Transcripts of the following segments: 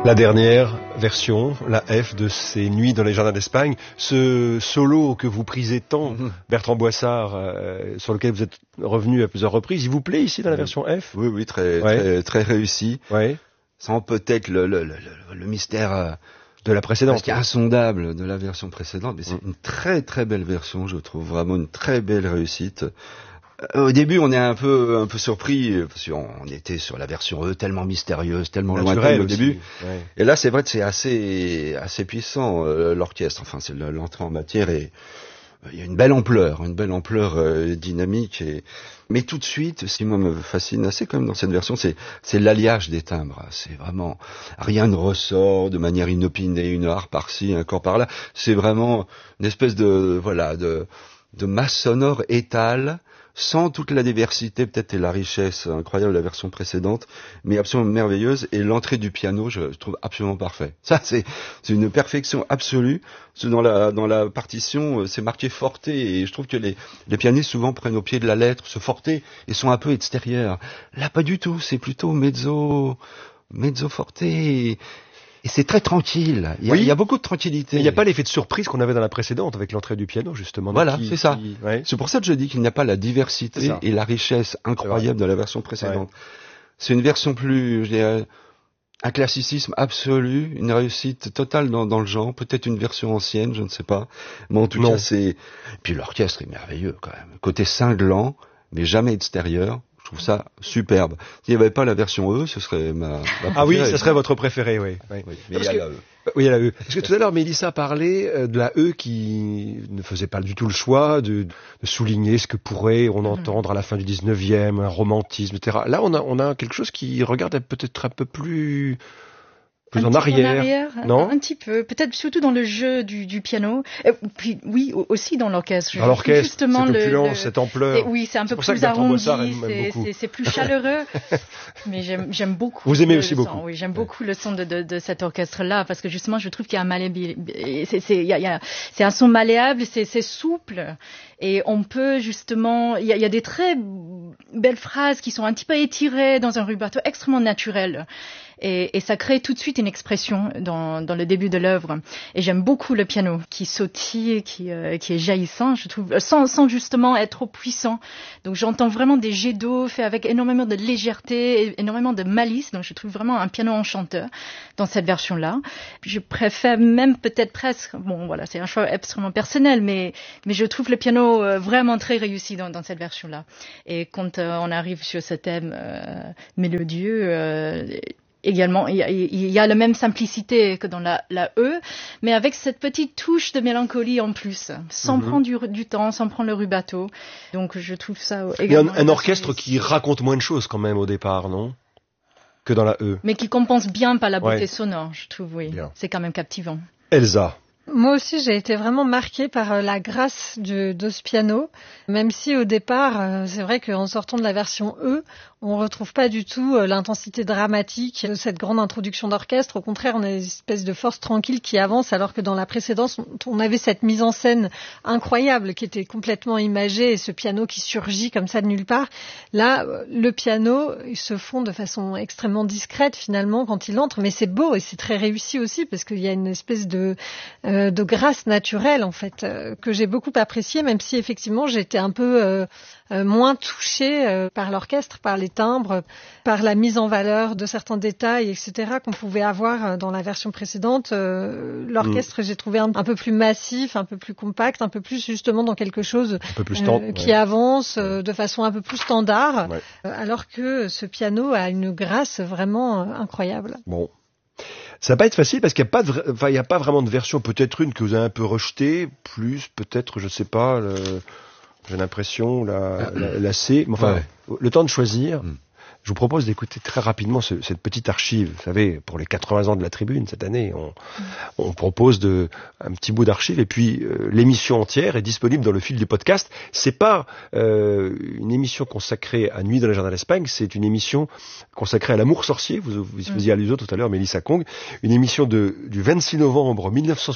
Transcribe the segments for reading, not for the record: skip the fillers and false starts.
La dernière version, la F de ces Nuits dans les jardins d'Espagne, ce solo que vous prisez tant, Bertrand Boissard, sur lequel vous êtes revenu à plusieurs reprises, il vous plaît ici dans la version F ? Oui, très réussi. Ouais. Sans peut-être le mystère de la précédente, qui est insondable de la version précédente, mais c'est une très très belle version, je trouve vraiment une très belle réussite. Au début, on est un peu surpris parce qu'on était sur la version E, tellement mystérieuse, tellement lointaine au début. Ouais. Et là, c'est vrai que c'est assez puissant l'orchestre. Enfin, c'est l'entrée en matière et il y a une belle ampleur dynamique. Mais tout de suite, ce qui moi me fascine assez quand même dans cette version, c'est l'alliage des timbres. C'est vraiment rien ne ressort de manière inopinée, une harpe par-ci, un corps par-là. C'est vraiment une espèce de masse sonore étale, sans toute la diversité peut-être et la richesse incroyable de la version précédente, mais absolument merveilleuse. Et l'entrée du piano, je trouve absolument parfait. Ça, c'est une perfection absolue. Dans la partition, c'est marqué forte, et je trouve que les pianistes souvent prennent au pied de la lettre ce forte et sont un peu extérieurs. Là, pas du tout. C'est plutôt mezzo forte. Et c'est très tranquille. Il y a beaucoup de tranquillité. Il n'y a pas l'effet de surprise qu'on avait dans la précédente avec l'entrée du piano, justement. Voilà, c'est ça. Ouais. C'est pour ça que je dis qu'il n'y a pas la diversité et la richesse incroyable de la version précédente. Ouais. C'est une version plus, je dirais, un classicisme absolu, une réussite totale dans le genre. Peut-être une version ancienne, je ne sais pas. Mais en tout cas, c'est... Puis l'orchestre est merveilleux, quand même. Côté cinglant, mais jamais extérieur. Je trouve ça superbe. S'il n'y avait pas la version E, ce serait ma préférée. Ah oui, ce serait votre préférée, oui. Oui, mais il y a la E. Oui, il y a la E. Parce que tout à l'heure, Mélissa parlait de la E qui ne faisait pas du tout le choix de souligner ce que pourrait on entendre à la fin du 19e, un romantisme, etc. Là, on a quelque chose qui regarde peut-être un peu plus en arrière, non ? Un petit peu, peut-être surtout dans le jeu du piano, puis oui, aussi dans l'orchestre. Dans l'orchestre, justement cette opulence, cette ampleur. Et oui, c'est un peu plus arrondi, c'est plus chaleureux, mais j'aime beaucoup. Vous aimez aussi beaucoup. Oui, j'aime beaucoup le son de cet orchestre-là, parce que justement, je trouve qu'il y a c'est un son malléable, c'est souple, et on peut justement, il y a des très belles phrases qui sont un petit peu étirées dans un rubato extrêmement naturel. Et ça crée tout de suite une expression dans le début de l'œuvre. Et j'aime beaucoup le piano qui sautille, qui est jaillissant, je trouve, sans justement être trop puissant. Donc j'entends vraiment des jets d'eau faits avec énormément de légèreté, énormément de malice. Donc je trouve vraiment un piano enchanteur dans cette version-là. Je préfère même peut-être presque, bon voilà, c'est un choix extrêmement personnel, mais je trouve le piano vraiment très réussi dans cette version-là. Et quand on arrive sur ce thème mélodieux, également, il y a la même simplicité que dans la E, mais avec cette petite touche de mélancolie en plus, sans prendre du temps, sans prendre le rubato. Donc je trouve ça également... Il y a un orchestre qui raconte moins de choses quand même au départ, non ? Que dans la E. Mais qui compense bien par la beauté sonore, je trouve, oui. Bien. C'est quand même captivant. Elsa. Moi aussi, j'ai été vraiment marquée par la grâce de ce piano, même si au départ, c'est vrai qu'en sortant de la version E, on retrouve pas du tout l'intensité dramatique de cette grande introduction d'orchestre. Au contraire, on a une espèce de force tranquille qui avance, alors que dans la précédente, on avait cette mise en scène incroyable qui était complètement imagée et ce piano qui surgit comme ça de nulle part. Là, le piano, il se fond de façon extrêmement discrète finalement quand il entre, mais c'est beau et c'est très réussi aussi parce qu'il y a une espèce de grâce naturelle en fait que j'ai beaucoup appréciée, même si effectivement j'étais un peu moins touchée par l'orchestre, par les timbres, par la mise en valeur de certains détails, etc. qu'on pouvait avoir dans la version précédente. L'orchestre, j'ai trouvé un peu plus massif, un peu plus compact, un peu plus justement dans quelque chose qui avance de façon un peu plus standard, alors que ce piano a une grâce vraiment incroyable. Bon. Ça va pas être facile parce qu'il y a pas vraiment de version, peut-être une que vous avez un peu rejetée, plus peut-être, je sais pas, j'ai l'impression, la C, mais enfin, le temps de choisir. Je vous propose d'écouter très rapidement cette petite archive. Vous savez, pour les 80 ans de la Tribune, cette année, on propose un petit bout d'archive, et puis l'émission entière est disponible dans le fil du podcast. C'est pas une émission consacrée à Nuit dans les jardins d'Espagne, c'est une émission consacrée à l'amour sorcier. Vous faisiez allusion tout à l'heure, Mélissa Kong. Une émission du 26 novembre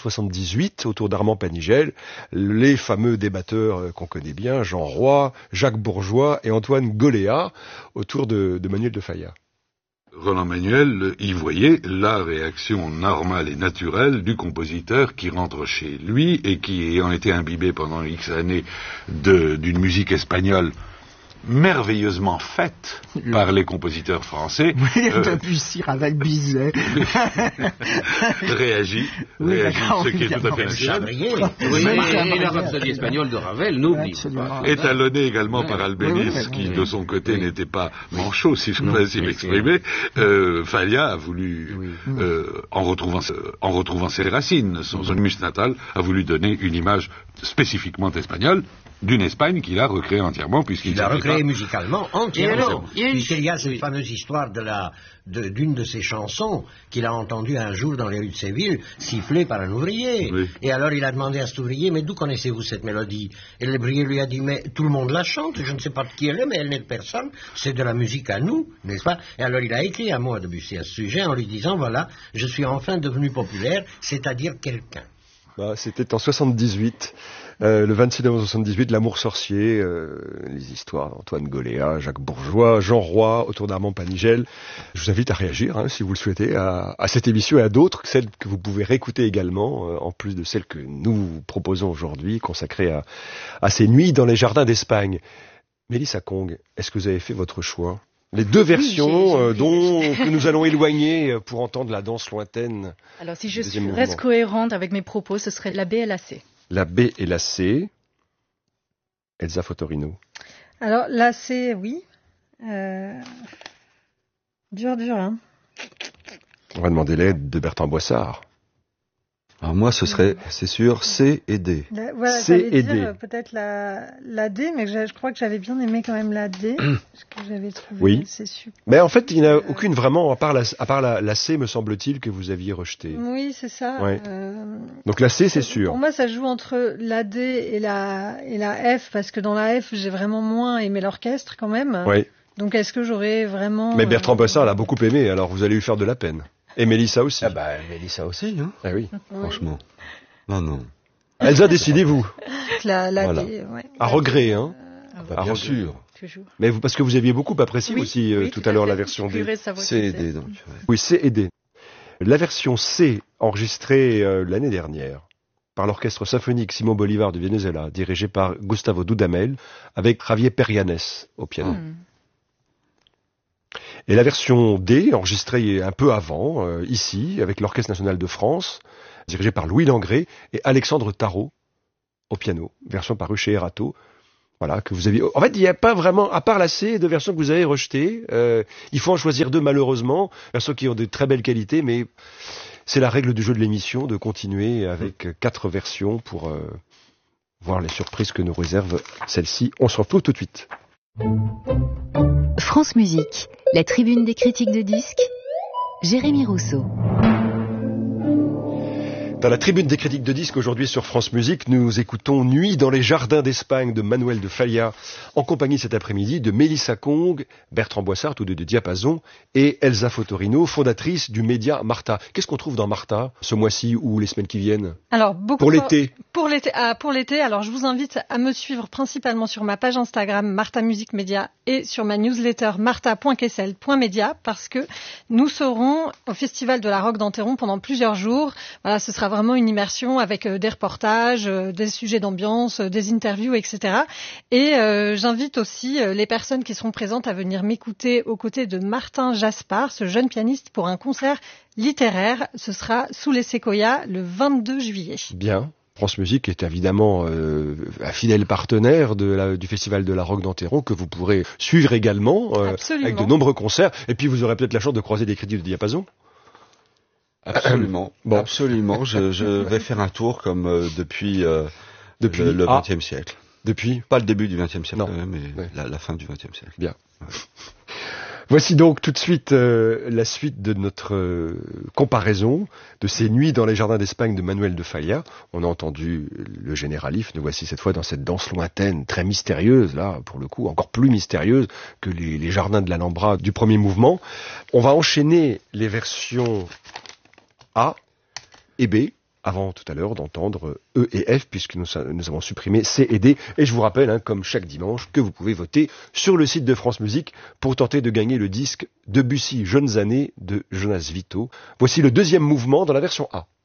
1978, autour d'Armand Panigel, les fameux débatteurs qu'on connaît bien, Jean Roy, Jacques Bourgeois et Antoine Goléa, autour de Manuel de Falla. Roland Manuel y voyait la réaction normale et naturelle du compositeur qui rentre chez lui et qui, ayant été imbibé pendant X années d'une musique espagnole merveilleusement faite par les compositeurs français. Debussy, Ravel, Bizet. réagit, ce qui est tout à fait naturel. Et la Rhapsodie espagnole de Ravel, n'oublie pas. Étalonné également par Albéniz, qui de son côté n'était pas manchot, si je peux ainsi m'exprimer. Falla a voulu, en retrouvant ses racines, son humus natal, a voulu donner une image spécifiquement espagnole, d'une Espagne qu'il a recréée entièrement, puisqu'il a recréé musicalement entièrement. Puisqu'il y a cette fameuse histoire d'une de ses chansons qu'il a entendue un jour dans les rues de Séville, sifflée par un ouvrier. Oui. Et alors il a demandé à cet ouvrier, mais d'où connaissez-vous cette mélodie? Et l'ouvrier lui a dit, mais tout le monde la chante, je ne sais pas de qui elle est, mais elle n'est de personne, c'est de la musique à nous, n'est-ce pas? Et alors il a écrit un mot à Debussy à ce sujet en lui disant, voilà, je suis enfin devenu populaire, c'est-à-dire quelqu'un. C'était en 78, le 26 novembre 78, L'amour sorcier, les histoires d'Antoine Goléa, Jacques Bourgeois, Jean Roy, autour d'Armand Panigel. Je vous invite à réagir, si vous le souhaitez, à cette émission et à d'autres, celles que vous pouvez réécouter également, en plus de celles que nous proposons aujourd'hui, consacrées à ces nuits dans les jardins d'Espagne. Mélissa Kong, est-ce que vous avez fait votre choix? Les deux versions que nous allons éloigner pour entendre la danse lointaine. Alors si je reste cohérente avec mes propos, ce serait la B et la C. La B et la C. Elsa Fotorino. Alors la C, oui. Dur, hein. On va demander l'aide de Bertrand Boissard. Alors moi, ce serait, c'est sûr, C et D. Voilà, C et D. Peut-être la D, mais je crois que j'avais bien aimé quand même la D, parce que j'avais trouvé assez super. Mais en fait, il n'y en a aucune vraiment, à part la C, me semble-t-il, que vous aviez rejetée. Oui, c'est ça. Ouais. Donc la C, c'est sûr. Pour moi, ça joue entre la D et la F, parce que dans la F, j'ai vraiment moins aimé l'orchestre quand même. Oui. Donc est-ce que j'aurais vraiment... Mais Bertrand Boissard l'a beaucoup aimé, alors vous allez lui faire de la peine. Et Mélissa aussi. Ah bah, Mélissa aussi, hein. Ah oui. Franchement. Non. Elsa, décidez-vous. La voilà. D, ouais. À regret, hein. Bien sûr. Toujours. Mais parce que vous aviez beaucoup apprécié aussi tout à l'heure la version D. C et D, donc. Oui, C et D. La version C, enregistrée l'année dernière par l'orchestre symphonique Simon Bolivar du Venezuela, dirigé par Gustavo Dudamel, avec Javier Perianes au piano. Et la version D, enregistrée un peu avant, ici, avec l'Orchestre National de France, dirigé par Louis Langrée et Alexandre Tarot au piano, version parue chez Erato. Voilà, que vous aviez... En fait, il n'y a pas vraiment, à part la C, de versions que vous avez rejetées. Il faut en choisir deux, malheureusement, versions qui ont de très belles qualités, mais c'est la règle du jeu de l'émission de continuer avec 4 versions pour voir les surprises que nous réserve celle-ci. On se retrouve tout de suite. France Musique, la tribune des critiques de disques, Jérémy Rousseau. Dans la tribune des critiques de disques aujourd'hui sur France Musique, nous écoutons Nuit dans les jardins d'Espagne de Manuel de Falla, en compagnie cet après-midi de Mélissa Kong, Bertrand Boissard, tous deux de Diapason, et Elsa Fotorino, fondatrice du média Martha. Qu'est-ce qu'on trouve dans Martha ce mois-ci ou les semaines qui viennent? Alors, beaucoup pour l'été. Pour l'été, alors je vous invite à me suivre principalement sur ma page Instagram Martha Musique Média et sur ma newsletter martha.kessel.media parce que nous serons au Festival de la Roque d'Enterron pendant plusieurs jours. Voilà, ce sera vraiment une immersion avec des reportages, des sujets d'ambiance, des interviews, etc. Et j'invite aussi les personnes qui seront présentes à venir m'écouter aux côtés de Martin Jaspard, ce jeune pianiste, pour un concert littéraire. Ce sera sous les séquoias le 22 juillet. Bien. France Musique est évidemment un fidèle partenaire du Festival de la Roque d'Enterron que vous pourrez suivre également avec de nombreux concerts. Et puis vous aurez peut-être la chance de croiser des critiques de Diapason. Absolument. Bon. Absolument. Je vais faire un tour comme depuis le XXe siècle. Depuis pas le début du XXe siècle, mais la fin du XXe siècle. Bien. Ouais. Voici donc tout de suite la suite de notre comparaison de ces nuits dans les jardins d'Espagne de Manuel de Falla. On a entendu le généralif, nous voici cette fois dans cette danse lointaine, très mystérieuse, là, pour le coup, encore plus mystérieuse que les jardins de l'Alhambra du premier mouvement. On va enchaîner les versions A et B avant tout à l'heure d'entendre E et F, puisque nous avons supprimé C et D. Et je vous rappelle, comme chaque dimanche, que vous pouvez voter sur le site de France Musique pour tenter de gagner le disque Debussy Jeunes années de Jonas Vito. Voici le deuxième mouvement dans la version A.